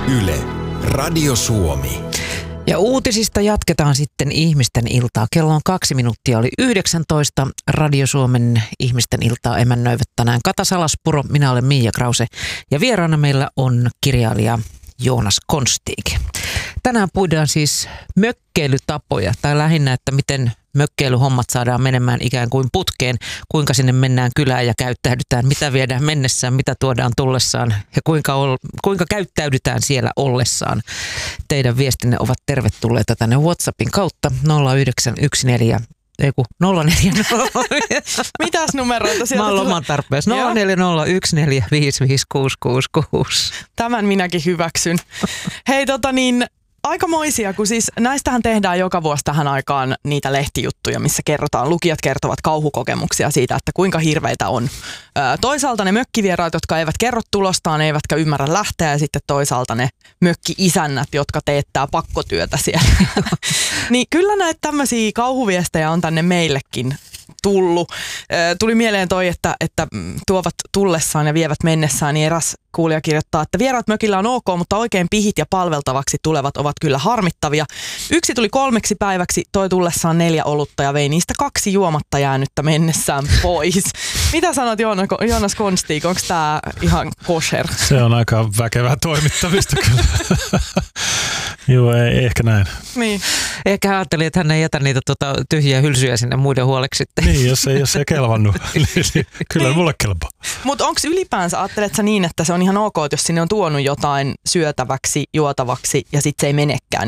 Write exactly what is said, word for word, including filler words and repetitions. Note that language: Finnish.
Yle, Radio Suomi. Ja uutisista jatketaan sitten ihmisten iltaa. Kello on kaksi minuuttia, oli yhdeksäntoista. Radio Suomen ihmisten iltaa emännöivät tänään Kata Salaspuro, minä olen Miia Krause ja vieraana meillä on kirjailija Joonas Konstig. Tänään puidaan siis mökkeilytapoja tai lähinnä, että miten mökkeilyhommat saadaan menemään ikään kuin putkeen, kuinka sinne mennään kylään ja käyttäydytään, mitä viedään mennessään, mitä tuodaan tullessaan ja kuinka, ol, kuinka käyttäydytään siellä ollessaan. Teidän viestinne ovat tervetulleita tänne WhatsAppin kautta nolla yhdeksän yksi neljä Ei kun nolla neljä nolla. Mitäs numeroita sieltä Mä oon loman tarpeessa. nolla neljä nolla yksi neljä viisi viisi kuusi kuusi kuusi. Tämän minäkin hyväksyn. Hei tota niin, aikamoisia, kun siis näistähän tehdään joka vuosi tähän aikaan niitä lehtijuttuja, missä kerrotaan, lukijat kertovat kauhukokemuksia siitä, että kuinka hirveitä on. Toisaalta ne mökkivieraat, jotka eivät kerro tulostaan, eivätkä ymmärrä lähteä, ja sitten toisaalta ne mökki-isännät, jotka teettää pakkotyötä siellä. Niin kyllä näitä tämmöisiä kauhuviestejä on tänne meillekin tullut. Tuli mieleen toi, että, että tuovat tullessaan ja vievät mennessään, niin eräs kuulija kirjoittaa, että vieraat mökillä on ok, mutta oikein pihit ja palveltavaksi tulevat ovat kyllä harmittavia. Yksi tuli kolmeksi päiväksi, toi tullessaan neljä olutta ja vei niistä kaksi juomatta jäänyttä mennessään pois. Mitä sanot Joonas Konstig, onko tämä ihan kosher? Se on aika väkevää toimittamista kyllä. Joo, ei, ehkä näin. Niin. Ehkä ajattelin, että hän ei jätä niitä tota, tyhjiä hylsyjä sinne muiden huoleksi sitten. Niin, jos ei, jos ei kelvannut, niin kyllä niin. Mulle kelpaa. Mutta onko ylipäänsä, ajattelet sä niin, että se on ihan ok, että jos sinne on tuonut jotain syötäväksi, juotavaksi ja sitten se ei menekään,